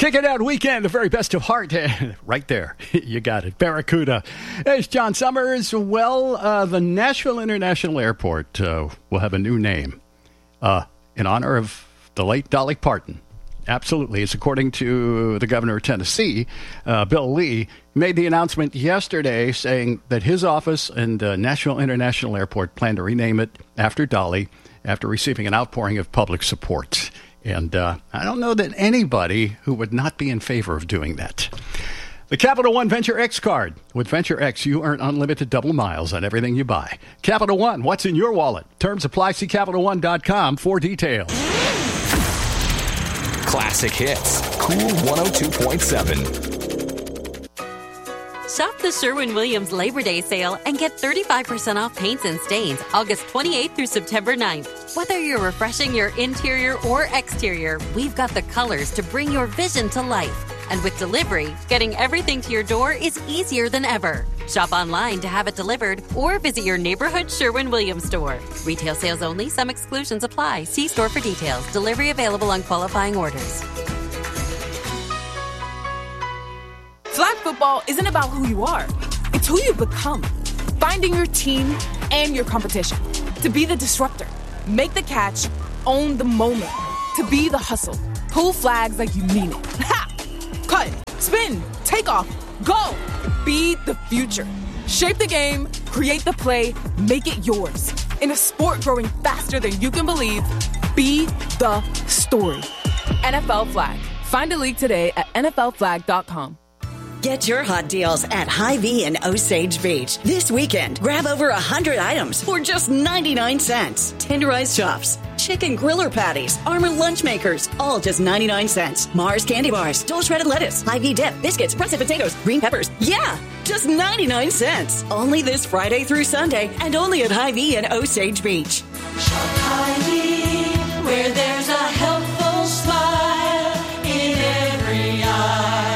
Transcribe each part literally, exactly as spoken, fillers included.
Chicken Out Weekend, the very best of heart. Right there. You got it. Barracuda. It's John Summers. Well, uh, the Nashville International Airport uh, will have a new name uh, in honor of the late Dolly Parton. Absolutely. It's according to the governor of Tennessee, uh, Bill Lee, made the announcement yesterday saying that his office and uh, Nashville International Airport plan to rename it after Dolly after receiving an outpouring of public support. And uh, I don't know that anybody who would not be in favor of doing that. The Capital One Venture X card. With Venture X, you earn unlimited double miles on everything you buy. Capital One, what's in your wallet? Terms apply. See Capital One dot com for details. Classic hits. Cool one oh two point seven. Shop the Sherwin-Williams Labor Day sale and get thirty-five percent off paints and stains August twenty-eighth through September ninth. Whether you're refreshing your interior or exterior, we've got the colors to bring your vision to life. And with delivery, getting everything to your door is easier than ever. Shop online to have it delivered or visit your neighborhood Sherwin-Williams store. Retail sales only. Some exclusions apply. See store for details. Delivery available on qualifying orders. Flag football isn't about who you are. It's who you become. Finding your team and your competition. To be the disruptor. Make the catch. Own the moment. To be the hustle. Pull flags like you mean it. Ha! Cut, spin, take off, go. Be the future. Shape the game, create the play, make it yours. In a sport growing faster than you can believe, be the story. N F L Flag. Find a league today at N F L flag dot com. Get your hot deals at Hy-Vee in Osage Beach. This weekend, grab over one hundred items for just ninety-nine cents. Tenderized chops, chicken griller patties, Armour lunch makers, all just ninety-nine cents. Mars candy bars, Dole shredded lettuce, Hy-Vee dip, biscuits, pressed potatoes, green peppers. Yeah, just ninety-nine cents. Only this Friday through Sunday and only at Hy-Vee in Osage Beach. Shop Hy-Vee, where there's a helpful smile in every eye.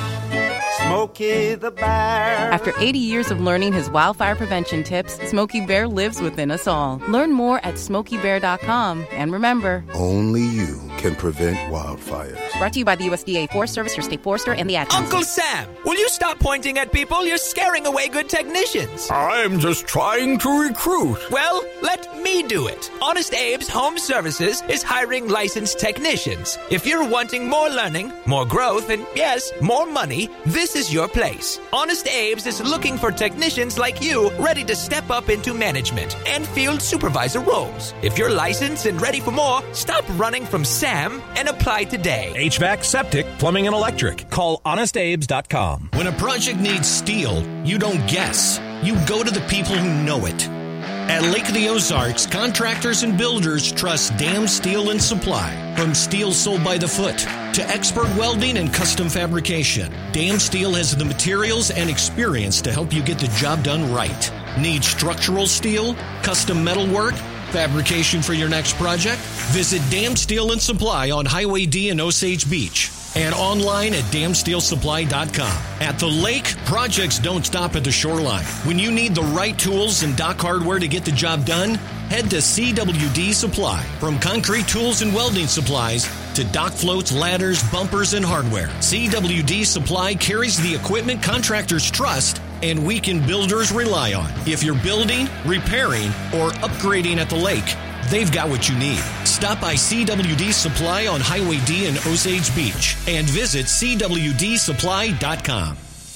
Smokey the Bear. After eighty years of learning his wildfire prevention tips, Smokey Bear lives within us all. Learn more at smokey bear dot com. And remember, only you can prevent wildfires. Brought to you by the U S D A Forest Service, your state forester, and the Ad Council. Uncle Sam, will you stop pointing at people? You're scaring away good technicians. I'm just trying to recruit. Well, let me do it. Honest Abe's Home Services is hiring licensed technicians. If you're wanting more learning, more growth, and yes, more money, this is your place. Honest Abe's is looking for technicians like you ready to step up into management and field supervisor roles. If you're licensed and ready for more, stop running from Sam and apply today. H V A C, septic, plumbing, and electric. Call honest abes dot com. When a project needs steel, you don't guess. You go to the people who know it. At Lake of the Ozarks, contractors and builders trust Dam Steel and Supply. From steel sold by the foot to expert welding and custom fabrication, Dam Steel has the materials and experience to help you get the job done right. Need structural steel, custom metal work, fabrication for your next project? Visit Dam Steel and Supply on Highway D in Osage Beach and online at dam steel supply dot com. At the lake, projects don't stop at the shoreline. When you need the right tools and dock hardware to get the job done, head to C W D Supply. From concrete tools and welding supplies to dock floats, ladders, bumpers, and hardware, C W D Supply carries the equipment contractors trust and weekend builders rely on. If you're building, repairing, or upgrading at the lake, they've got what you need. Stop by C W D Supply on Highway D in Osage Beach and visit C W D supply dot com.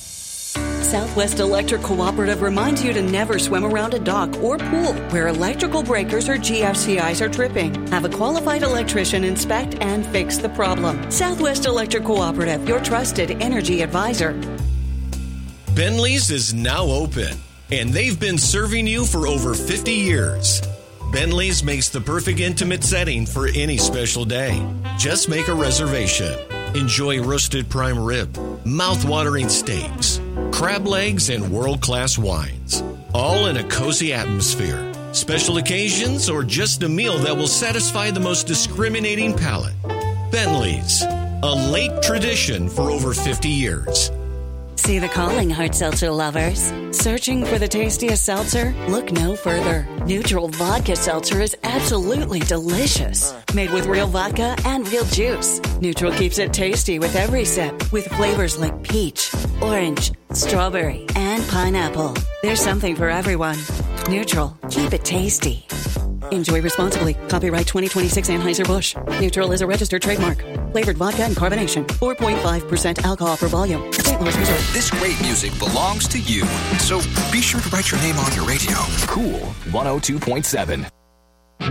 Southwest Electric Cooperative reminds you to never swim around a dock or pool where electrical breakers or G F C Is are tripping. Have a qualified electrician inspect and fix the problem. Southwest Electric Cooperative, your trusted energy advisor. Bentley's is now open, and they've been serving you for over fifty years. Bentley's makes the perfect intimate setting for any special day. Just make a reservation. Enjoy roasted prime rib, mouth-watering steaks, crab legs, and world-class wines. All in a cozy atmosphere. Special occasions or just a meal that will satisfy the most discriminating palate. Bentley's, a lake tradition for over fifty years. See the calling, hard seltzer lovers. Searching for the tastiest seltzer? Look no further. Neutral Vodka Seltzer is absolutely delicious. Made with real vodka and real juice. Neutral keeps it tasty with every sip, with flavors like peach, orange, strawberry, and pineapple. There's something for everyone. Neutral. Keep it tasty. Enjoy responsibly. Copyright twenty twenty-six Anheuser-Busch. Neutral is a registered trademark. Flavored vodka and carbonation. four point five percent alcohol per volume. Saint Louis, Missouri. This great music belongs to you. So be sure to write your name on your radio. Cool one oh two point seven.